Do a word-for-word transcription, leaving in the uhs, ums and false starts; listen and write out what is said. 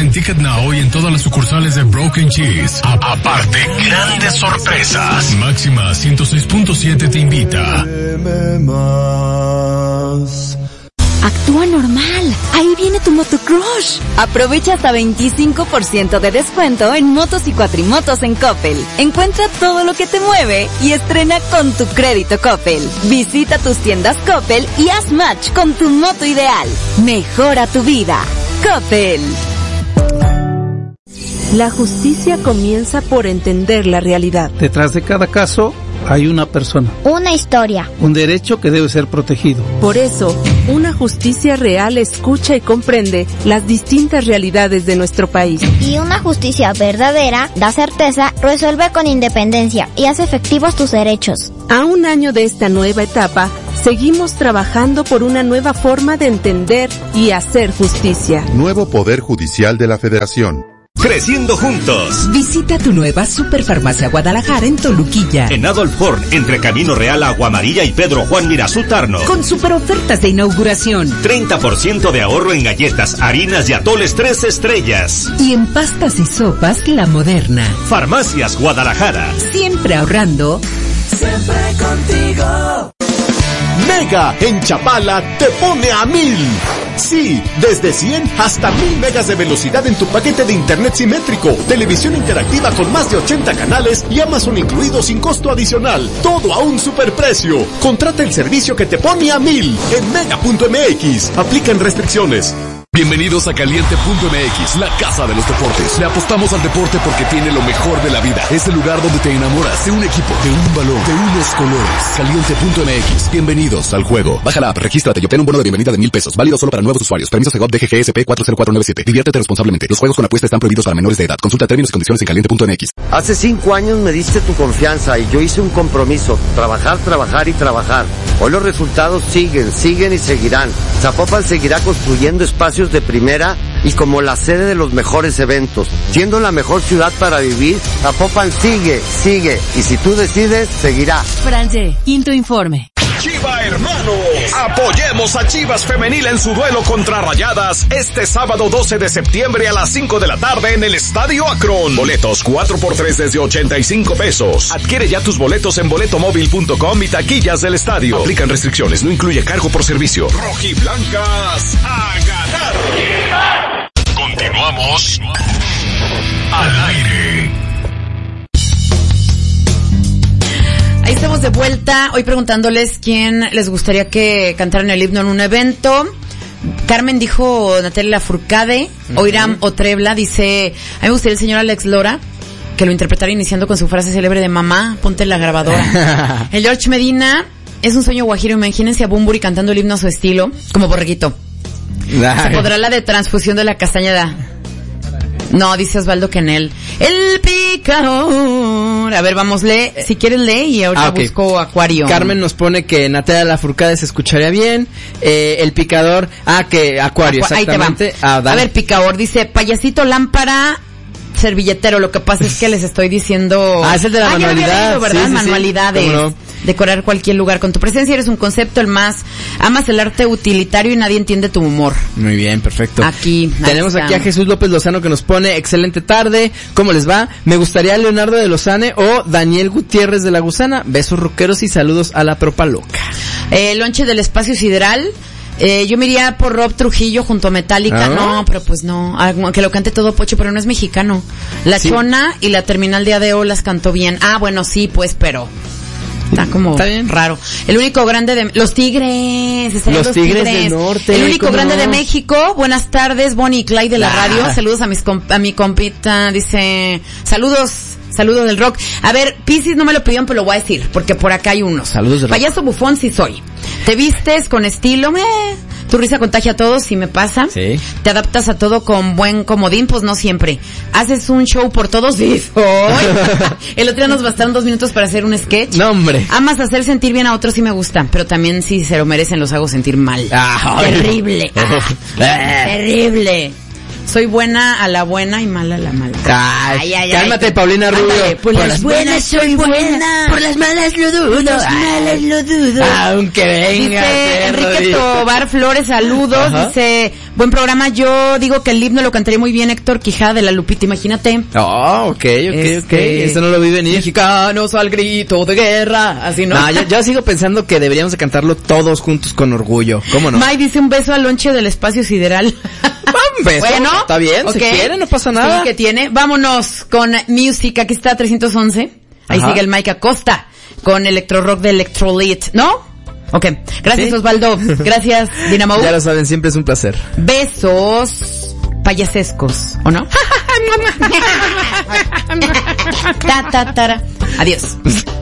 en Ticket Now y en todas las sucursales de Broken Cheese. A- aparte, grandes sorpresas. Máxima ciento seis punto siete te invita. Actúa normal. Ahí viene tu motocrush. Aprovecha hasta veinticinco por ciento de descuento en motos y cuatrimotos en Coppel. Encuentra todo lo que te mueve y estrena con tu crédito Coppel. Visita tus tiendas Coppel y haz match con tu moto ideal. Mejora tu vida. Coppel. La justicia comienza por entender la realidad. Detrás de cada caso hay una persona. Una historia. Un derecho que debe ser protegido. Por eso, una justicia real escucha y comprende las distintas realidades de nuestro país. Y una justicia verdadera da certeza, resuelve con independencia y hace efectivos tus derechos. A un año de esta nueva etapa, seguimos trabajando por una nueva forma de entender y hacer justicia. Nuevo Poder Judicial de la Federación. Creciendo juntos. Visita tu nueva Superfarmacia Guadalajara en Toluquilla. En Adolf Horn, entre Camino Real, Agua Amarilla y Pedro Juan Mirazú Tarno. Con super ofertas de inauguración. treinta por ciento de ahorro en galletas, harinas y atoles tres estrellas. Y en pastas y sopas La Moderna. Farmacias Guadalajara. Siempre ahorrando. Siempre contigo. Mega en Chapala te pone a mil. Sí, desde cien hasta mil megas de velocidad en tu paquete de internet simétrico, televisión interactiva con más de ochenta canales y Amazon incluido sin costo adicional. Todo a un superprecio. Contrata el servicio que te pone a mil en mega punto m x. Aplican restricciones. Bienvenidos a Caliente punto m x, la casa de los deportes. Le apostamos al deporte porque tiene lo mejor de la vida. Es el lugar donde te enamoras de un equipo, de un balón, de unos colores. Caliente punto m x. Bienvenidos al juego. Baja la app, regístrate y obtén un bono de bienvenida de mil pesos. Válido solo para nuevos usuarios. Permiso Segov D G G S P cuatro cero cuatro nueve siete. Diviértete responsablemente. Los juegos con apuesta están prohibidos para menores de edad. Consulta términos y condiciones en caliente punto m x. Hace cinco años me diste tu confianza y yo hice un compromiso. Trabajar, trabajar y trabajar. Hoy los resultados siguen, siguen y seguirán. Zapopan seguirá construyendo espacios de primera y como la sede de los mejores eventos. Siendo la mejor ciudad para vivir, Zapopan sigue, sigue. Y si tú decides, seguirá. France, quinto informe. Chiva Hermanos, apoyemos a Chivas Femenil en su duelo contra Rayadas este sábado doce de septiembre a las cinco de la tarde en el Estadio Akron. Boletos cuatro por tres desde ochenta y cinco pesos. Adquiere ya tus boletos en boletomóvil punto com y taquillas del estadio. Aplican restricciones, no incluye cargo por servicio. Rojiblancas a ganar. Continuamos al aire. Ahí estamos de vuelta, hoy preguntándoles quién les gustaría que cantaran el himno en un evento. Carmen dijo Natalia Lafourcade, uh-huh. Oiram Otrebla dice, a mí me gustaría el señor Alex Lora, que lo interpretara iniciando con su frase célebre de mamá, ponte la grabadora. El George Medina, es un sueño guajiro, imagínense a Bunbury cantando el himno a su estilo, como borreguito. Se podrá la de transfusión de la castañeda. No, dice Osvaldo Kenel. El picador. A ver, vamos, lee. Si quieres, lee y ahorita ah, okay. busco Acuario. Carmen nos pone que Natalia Lafourcade se escucharía bien. Eh, el picador. Ah, que Acuario, Acu- exactamente. Ahí te va. Ah, a ver, picador. Dice, payasito lámpara, servilletero. Lo que pasa es que les estoy diciendo. Ah, es el de la ah, manualidad. Leído, ¿verdad? Sí, sí, Manualidades. Sí. No? Decorar cualquier lugar con tu presencia, eres un concepto el más, amas el arte utilitario y nadie entiende tu humor. Muy bien, perfecto. Aquí tenemos aquí a Jesús López Lozano que nos pone excelente tarde, ¿cómo les va? Me gustaría Leonardo de Lozane o Daniel Gutiérrez de la Gusana, besos rockeros y saludos a la propa loca. Eh, Lonche del Espacio Sideral. Eh, yo me iría por Rob Trujillo junto a Metallica, ¿Ah? no, pero pues no, que lo cante todo Pocho, pero no es mexicano. La sí. Chona y la Terminal de A D O las cantó bien. Ah, bueno, sí, pues, pero está como está bien. Raro. El único grande de los Tigres, los, los Tigres, tigres del Norte. El único grande no? de México. Buenas tardes, Bonnie y Clyde de la ah. radio. Saludos a mis comp- a mi compita, dice, saludos. Saludos del rock. A ver, Piscis no me lo pidieron, pero lo voy a decir, porque por acá hay unos. Saludos del rock. Payaso bufón sí soy. Te vistes con estilo, eh. Tu risa contagia a todos, si me pasa. Sí. Te adaptas a todo con buen comodín, pues no siempre. Haces un show por todos, sí soy. El otro día nos bastaron dos minutos para hacer un sketch. No, hombre. Amas hacer sentir bien a otros, sí me gusta, pero también si se lo merecen los hago sentir mal. Ah, terrible. Ah, terrible. Soy buena a la buena y mala a la mala. Ay, ay, ay, cálmate, ay, Paulina Rubio. Ándale, por, por las, las buenas soy buena, por las malas lo dudo, por las malas lo dudo. Aunque venga. Dice Enrique Tobar Flores, saludos. Ajá. Dice, Buen programa. Yo digo que el himno lo cantaría muy bien Héctor Quijada de la Lupita, imagínate. Oh, ok, ok, Este- ok. Eso no lo vi venir. Mexicanos al grito de guerra, así no. No, yo, yo sigo pensando que deberíamos de cantarlo todos juntos con orgullo. ¿Cómo no? May dice un beso al lonche del espacio sideral. Un beso. Bueno, Está bien, ok. si quiere, no pasa nada. Sí, que tiene. Vámonos con Music. Aquí está trescientos once. Ahí Ajá. sigue el Mike Acosta con Electro Rock de Electrolit, ¿no? Ok. Gracias, Sí. Osvaldo. Gracias, Dinamo. Ya lo saben, siempre es un placer. Besos payasescos, ¿o no? ta, ta, tara. Adiós.